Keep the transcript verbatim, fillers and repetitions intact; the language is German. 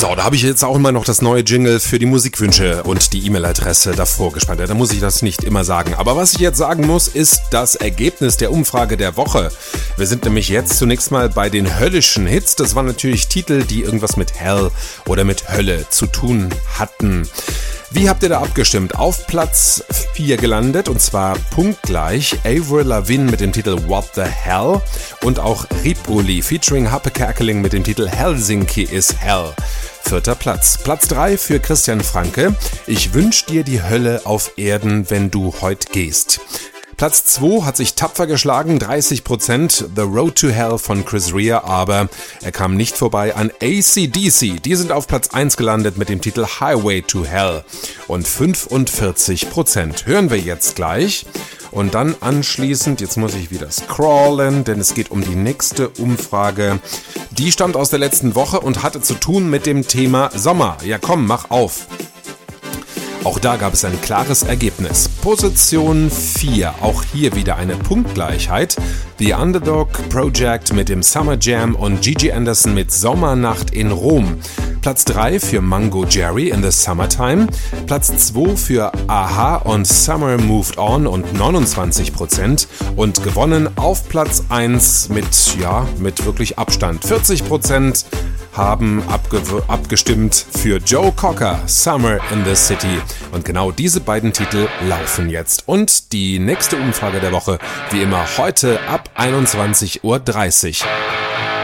So, da habe ich jetzt auch immer noch das neue Jingle für die Musikwünsche und die E-Mail-Adresse davor gespannt. Da muss ich das nicht immer sagen. Aber was ich jetzt sagen muss, ist das Ergebnis der Umfrage der Woche. Wir sind nämlich jetzt zunächst mal bei den höllischen Hits. Das waren natürlich Titel, die irgendwas mit Hell oder mit Hölle zu tun hatten. Wie habt ihr da abgestimmt? Auf Platz vier gelandet, und zwar punktgleich Avril Lavigne mit dem Titel What the Hell und auch Ripoli featuring Happe Kerkeling mit dem Titel Helsinki is Hell. Vierter Platz. Platz drei für Christian Franke. Ich wünsch dir die Hölle auf Erden, wenn du heut gehst. Platz zwei hat sich tapfer geschlagen, dreißig Prozent, The Road to Hell von Chris Rea, aber er kam nicht vorbei an A C D C. Die sind auf Platz eins gelandet mit dem Titel Highway to Hell und fünfundvierzig Prozent. Hören wir jetzt gleich. Und dann anschließend, jetzt muss ich wieder scrollen, denn es geht um die nächste Umfrage. Die stammt aus der letzten Woche und hatte zu tun mit dem Thema Sommer. Ja komm, mach auf. Auch da gab es ein klares Ergebnis. Position vier, auch hier wieder eine Punktgleichheit. The Underdog Project mit dem Summer Jam und Gigi Anderson mit Sommernacht in Rom. Platz drei für Mango Jerry in the Summertime. Platz zwei für Aha und Summer Moved On und neunundzwanzig Prozent. Und gewonnen auf Platz eins mit, ja, mit wirklich Abstand. vierzig Prozent haben abge- abgestimmt für Joe Cocker, Summer in the City. Und genau diese beiden Titel laufen jetzt. Und die nächste Umfrage der Woche, wie immer heute ab einundzwanzig Uhr dreißig.